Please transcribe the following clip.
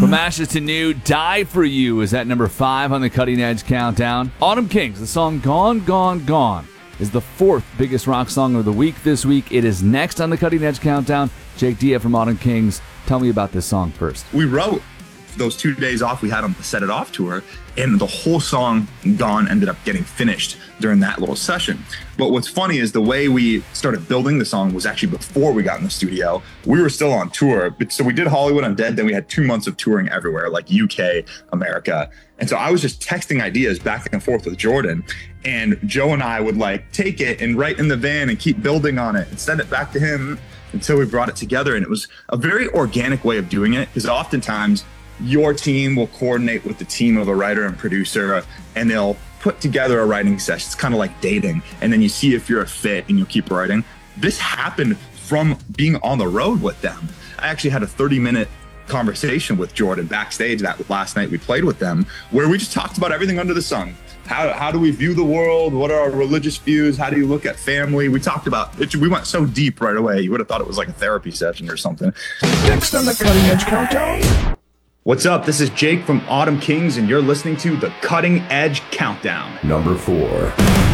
From ashes to new, Die For You is at number 5 on the Cutting Edge Countdown. Autumn Kings, the song Gone, Gone, Gone is the 4th biggest rock song of the week this week. It is next on the Cutting Edge Countdown. Jake Dia from Autumn Kings, tell me about this song first. We wrote those 2 days off we had on the Set It Off tour, and the whole song Gone ended up getting finished during that little session. But what's funny is the way we started building the song was actually before we got in the studio. We were still on tour, so we did Hollywood Undead, then we had 2 months of touring everywhere, like UK, America. And so I was just texting ideas back and forth with Jordan, and Joe and I would like take it and write in the van and keep building on it and send it back to him until we brought it together. And it was a very organic way of doing it, because oftentimes your team will coordinate with the team of a writer and producer, and they'll put together a writing session. It's kind of like dating. And then you see if you're a fit and you'll keep writing. This happened from being on the road with them. I actually had a 30-minute conversation with Jordan backstage that last night we played with them, where we just talked about everything under the sun. How do we view the world? What are our religious views? How do you look at family? We talked about it. We went so deep right away. You would have thought it was like a therapy session or something. Next on the Cutting Edge Countdown. What's up? This is Jake from Autumn Kings, and you're listening to the Cutting Edge Countdown. Number 4.